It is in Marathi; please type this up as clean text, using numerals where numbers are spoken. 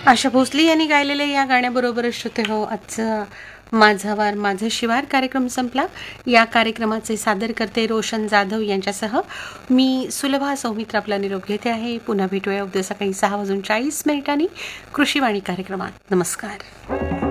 आशा भोसले यांनी गायलेल्या या गाण्याबरोबरच श्रोते हो आजचा माझा वार माझं शिवार कार्यक्रम संपला. या कार्यक्रमाचे सादर करते रोशन जाधव यांच्यासह मी सुलभा सौमित्र आपला निरोप घेते आहे. पुन्हा भेटूया उद्या सकाळी 6:40 कृषीवाणी कार्यक्रमात. नमस्कार.